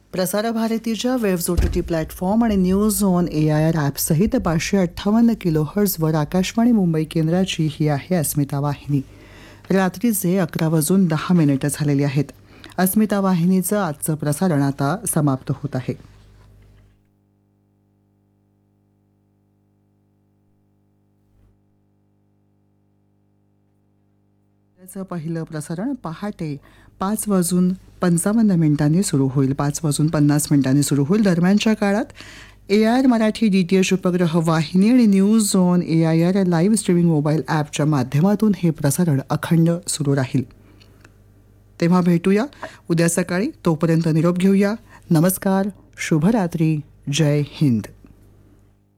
प्रसारभारतीच्या waves OTT platform आणि news on AIR ॲपसहित 558 किलोहर्ट्झवर Akashvani Mumbai केंद्राची ही आहे अस्मिता वाहिनी. रात्रीचे 11:10 झालेली आहेत. अस्मिता वाहिनीचं आजचं प्रसारण आता समाप्त होत आहे. त्याचं पहिलं प्रसारण पहाटे 5:55 सुरू होईल. 5:50 सुरू होईल. दरम्यानच्या काळात AIR मराठी DTH उपग्रह वाहिनी आणि news on AIR live streaming mobile ॲपच्या माध्यमातून हे प्रसारण अखंड सुरू राहील. तेव्हा भेटूया उद्या सकाळी. तोपर्यंत निरोप घेऊया. नमस्कार, शुभरात्री, जय हिंद.